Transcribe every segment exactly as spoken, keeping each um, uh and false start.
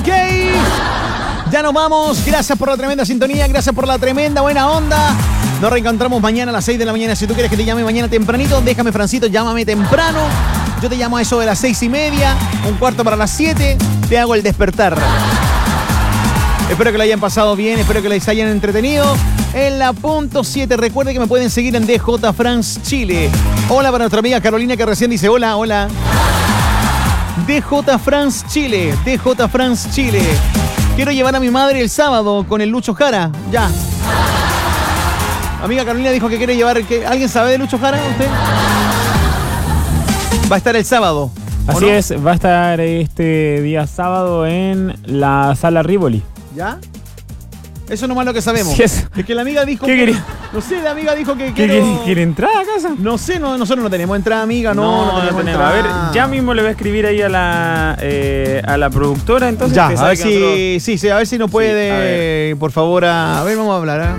Ok. Ya nos vamos. Gracias por la tremenda sintonía. Gracias por la tremenda buena onda. Nos reencontramos mañana a las seis de la mañana. Si tú quieres que te llame mañana tempranito, déjame, Francito, llámame temprano. Yo te llamo a eso de las seis y media, un cuarto para las siete. Te hago el despertar. Espero que lo hayan pasado bien, espero que les hayan entretenido. En la punto siete, recuerde que me pueden seguir en D J France Chile. Hola para nuestra amiga Carolina, que recién dice hola, hola. D J France Chile, D J France Chile. Quiero llevar a mi madre el sábado con el Lucho Jara. Ya. Amiga Carolina dijo que quiere llevar... Que, ¿alguien sabe de Lucho Jara? ¿Usted? Va a estar el sábado. Así no? es, va a estar este día sábado en la Sala Rivoli. ¿Ya? Eso nomás lo que sabemos. Sí, es. es que la amiga dijo ¿Qué que... quería? No sé, la amiga dijo que... ¿Qué quiero... quiere, quiere entrar a casa? No sé, no, nosotros no tenemos entrada, amiga. No, no, No, no tenemos, no tenemos. entrada. A ver, ya mismo le voy a escribir ahí a la eh, a la productora, entonces. Ya, que a sabe ver que si... nosotros... Sí, sí, a ver si nos puede... Sí, por favor, a... a ver, vamos a hablar. ¿eh?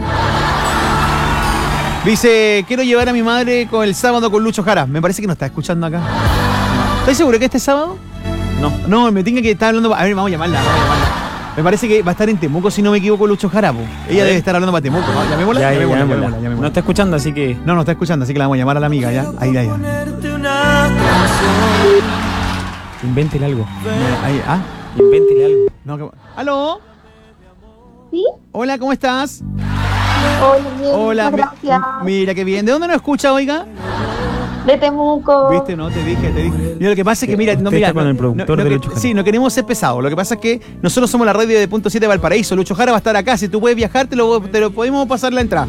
Dice, quiero llevar a mi madre con el sábado con Lucho Jara. Me parece que nos está escuchando acá. ¿Estás seguro que este sábado? No. No, me tiene que estar hablando... A ver, vamos a llamarla, vamos a llamarla. Me parece que va a estar en Temuco, si no me equivoco, Lucho Jara. Po. Ella debe estar hablando para Temuco. ¿No? Llamémosla, Ya, ya, llamémosla, llamémosla. llamémosla, llamémosla. No está escuchando, así que... No, no está escuchando, así que la vamos a llamar a la amiga, ¿ya? Ahí, ahí. Invéntele algo. Ahí, ah. Invéntele algo. No, que... ¿Aló? ¿Sí? Hola, ¿cómo estás? Hola, bien, Hola, muchas mi- gracias. mira qué bien. ¿De dónde nos escucha, oiga? De Temuco. ¿Viste? No, te dije, te dije. Mira, lo que pasa es que, mira, no, Usted mira. está con no- el productor no- de no- Lucho Jara. Sí, no queremos ser pesados. Lo que pasa es que nosotros somos la radio de Punto siete de Valparaíso. Lucho Jara va a estar acá. Si tú puedes viajar, te lo, te lo podemos pasar la entrada.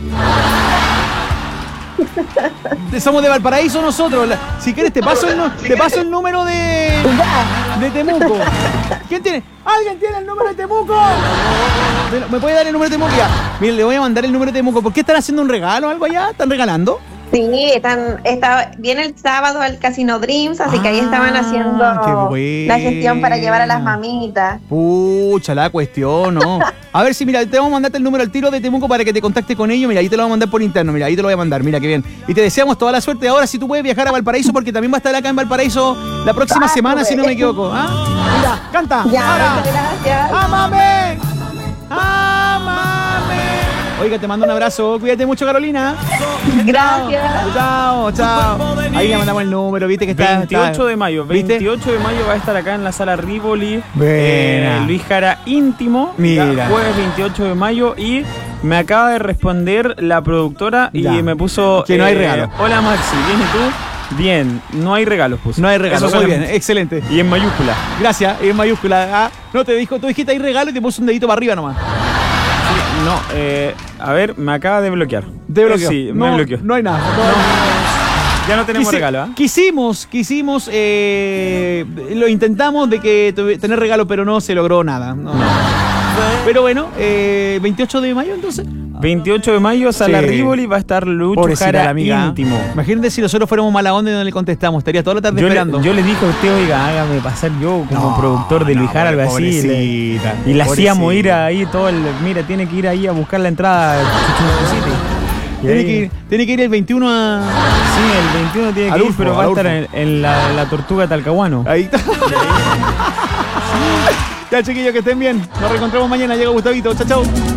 Somos de Valparaíso nosotros. La- si quieres, te paso el, nu- te paso el número de, de Temuco. ¿Quién tiene? ¿Alguien tiene el número de Temuco? ¿Me, me puede dar el número de Temuco? Ya. Mire, le voy a mandar el número de Temuco. ¿Por qué están haciendo un regalo o algo allá? ¿Están regalando? Sí, están, está, viene el sábado al Casino Dreams, así que ahí estaban Ah, haciendo qué buena. la gestión para llevar a las mamitas. Pucha, la cuestión, ¿no? A ver si, mira, te vamos a mandarte el número al tiro de Temuco para que te contacte con ellos. Mira, ahí te lo voy a mandar por interno. Mira, ahí te lo voy a mandar. Mira, qué bien. Y te deseamos toda la suerte. Ahora, si tú puedes viajar a Valparaíso, porque también va a estar acá en Valparaíso la próxima Ah, semana, si no me pues. equivoco. ¿Ah? Mira, canta. Ya, Ahora. muchas gracias. ¡Ámame! ¡Ámame! Oiga, te mando un abrazo. Cuídate mucho, Carolina. Gracias. Chao, chao. Ahí le mandamos el número, viste que está... veintiocho está- de mayo. ¿viste? veintiocho de mayo va a estar acá en la Sala Rivoli. Buena. eh, Luis Jara íntimo. Mira. Ya, jueves veintiocho de mayo. Y me acaba de responder la productora y Ya. me puso... Que no hay regalo. Hola Maxi, ¿bien y tú? Bien, no hay regalos, puso. No hay regalo. Eso Muy solamente. bien, excelente. Y en mayúscula. Gracias, en mayúscula. Ah, no te dijo, tú dijiste ahí regalo y te puso un dedito para arriba nomás. Sí, no, eh, a ver, me acaba de bloquear. Te bloqueó. Eh, sí, no, me bloqueó. No hay nada. Ya no tenemos Quisi- regalo, ¿ah? Quisimos, quisimos, eh, lo intentamos de que tuve- tener regalo, pero no se logró nada. No. Pero bueno, eh, veintiocho de mayo entonces. veintiocho de mayo, Sala Sí. Rivoli, va a estar Lucho Pobrecita Jara la amiga. íntimo. Imagínate si nosotros fuéramos mala onda y no le contestamos. Estaría toda la tarde Yo le, esperando. yo le dije a usted, oiga, hágame pasar yo como No, productor de no, Luis Jara, algo así. pobrecita, le- y la hacíamos pobrecita. ir ahí todo el... Mira, tiene que ir ahí a buscar la entrada. Y Tiene ahí- que, ir, tiene que ir el veintiuno a... Sí, el veintiuno tiene que Al ir, Urfo, pero va al a estar Urfo. en, en la, la Tortuga Talcahuano. Ahí está. Ya, chiquillos, que estén bien. Nos reencontramos mañana. Llega Gustavito. Chao, chao.